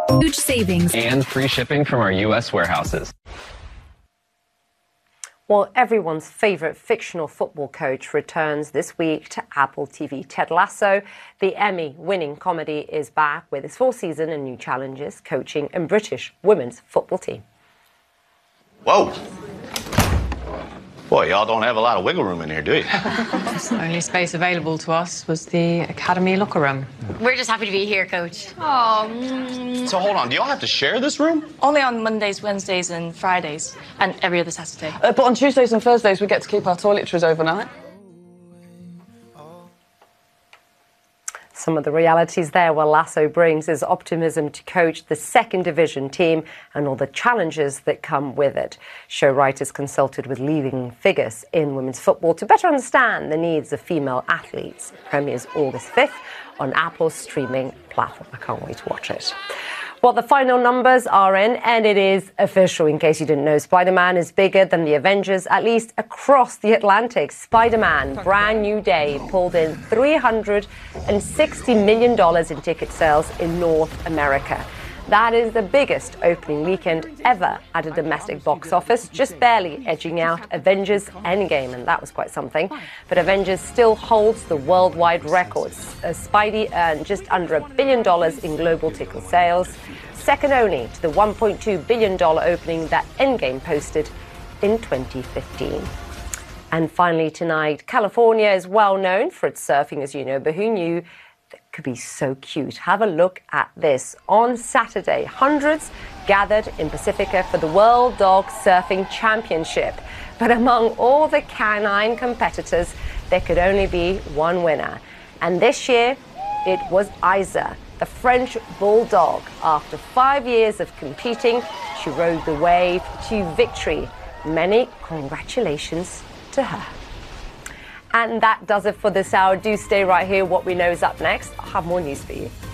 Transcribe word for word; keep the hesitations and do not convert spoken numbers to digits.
Huge savings and free shipping from our U S warehouses. Well, everyone's favourite fictional football coach returns this week to Apple T V. Ted Lasso, the Emmy-winning comedy, is back with its fourth season and new challenges, coaching a British women's football team. Whoa. Boy, y'all don't have a lot of wiggle room in here, do you? The only space available to us was the academy locker room. We're just happy to be here, Coach. Oh. Mm. So hold on, do y'all have to share this room? Only on Mondays, Wednesdays and Fridays, and every other Saturday. Uh, but on Tuesdays and Thursdays, we get to keep our toiletries overnight. Some of the realities there where Lasso brings is optimism to coach the second division team and all the challenges that come with it. Show writers consulted with leading figures in women's football to better understand the needs of female athletes. It premieres August fifth on Apple's streaming platform. I can't wait to watch it. Well, the final numbers are in, and it is official. In case you didn't know, Spider-Man is bigger than the Avengers, at least across the Atlantic. Spider-Man, Brand New Day, pulled in three hundred sixty million dollars in ticket sales in North America. That is the biggest opening weekend ever at a domestic box office, just barely edging out Avengers Endgame, and that was quite something. But Avengers still holds the worldwide records, as Spidey earned just under a billion dollars in global ticket sales, second only to the one point two billion dollars opening that Endgame posted in twenty fifteen. And finally tonight, California is well known for its surfing, as you know, but who knew that could be so cute? Have a look at this. On Saturday, hundreds gathered in Pacifica for the World Dog Surfing Championship. But among all the canine competitors, there could only be one winner. And this year, it was Isa, the French bulldog. After five years of competing, she rode the wave to victory. Many congratulations to her. And that does it for this hour. Do stay right here. What We Know is up next. I'll have more news for you.